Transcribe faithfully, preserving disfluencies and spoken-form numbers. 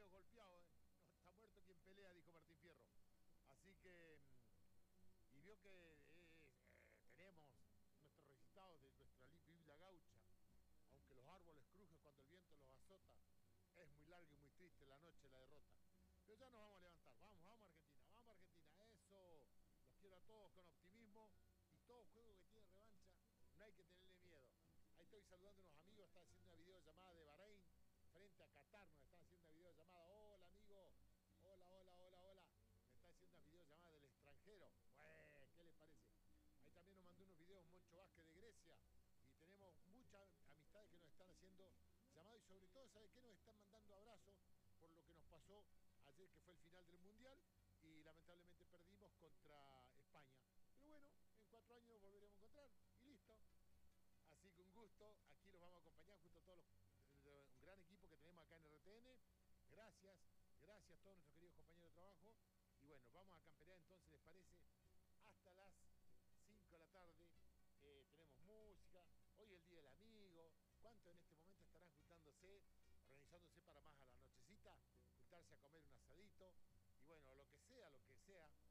veo golpeado, ¿eh? No está muerto quien pelea, dijo Martín Fierro. Así que, mm, y vio que eh, eh, tenemos nuestros recitados de nuestra Biblia gaucha, aunque los árboles crujen cuando el viento los azota, es muy larga y muy triste la noche la derrota. Pero ya nos vamos a levantar, vamos, vamos Argentina, vamos Argentina, eso, los quiero a todos con optimismo y todo juego que tiene revancha, no hay que tenerle miedo. Ahí estoy saludando a unos amigos, están haciendo una videollamada de Bahrein, frente a Qatar, nos están haciendo una videollamada, hola amigo, hola, hola, hola, hola, me está haciendo una videollamada del extranjero, bueno, ¿qué les parece? Ahí también nos mandó unos videos Moncho Vázquez de Grecia y tenemos muchas amistades que nos están haciendo llamados y sobre todo, ¿sabe qué? Nos están mandando abrazos por lo que nos pasó ayer, que fue el final del Mundial y lamentablemente perdimos contra España. Pero bueno, en cuatro años nos volveremos a encontrar y listo. Así que un gusto, aquí los vamos a acompañar junto a todos los, un gran equipo que tenemos acá en R T N. Gracias, gracias a todos nuestros queridos compañeros de trabajo. Y bueno, vamos a campeonar entonces, ¿les parece? Hasta las cinco de la tarde. Eh, tenemos música, hoy es el Día del Amigo. ¿Cuántos en este momento estarán juntándose, organizándose para más a la nochecita? Juntarse a comer un asadito. Y bueno, lo que sea, lo que sea,